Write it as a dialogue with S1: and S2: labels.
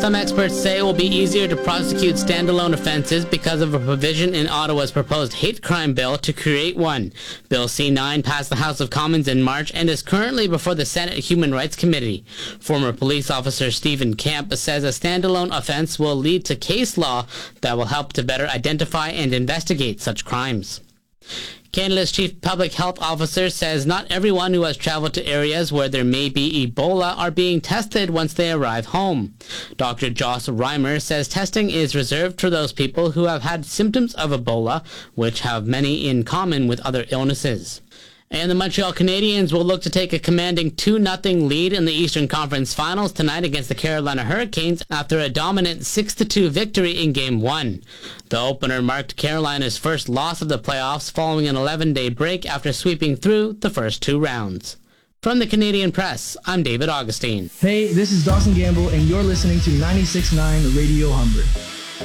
S1: Some experts say it will be easier to prosecute standalone offenses because of a provision in Ottawa's proposed hate crime bill to create one. Bill C-9 passed the House of Commons in March and is currently before the Senate Human Rights Committee. Former police officer Stephen Camp says a standalone offense will lead to case law that will help to better identify and investigate such crimes. Canada's chief public health officer says not everyone who has traveled to areas where there may be Ebola are being tested once they arrive home. Dr. Joss Reimer says testing is reserved for those people who have had symptoms of Ebola, which have many in common with other illnesses. And the Montreal Canadiens will look to take a commanding 2-0 lead in the Eastern Conference Finals tonight against the Carolina Hurricanes after a dominant 6-2 victory in Game 1. The opener marked Carolina's first loss of the playoffs following an 11-day break after sweeping through the first 2 rounds. From the Canadian Press, I'm David Augustine.
S2: Hey, this is Dawson Gamble, and you're listening to 96.9 Radio Humber.